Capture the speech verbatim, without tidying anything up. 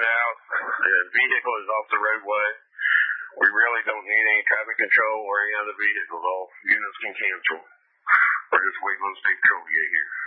out. The vehicle is off the roadway. We really don't need any traffic control or any other vehicles. All units can cancel. We're just waiting on state patrol to get here.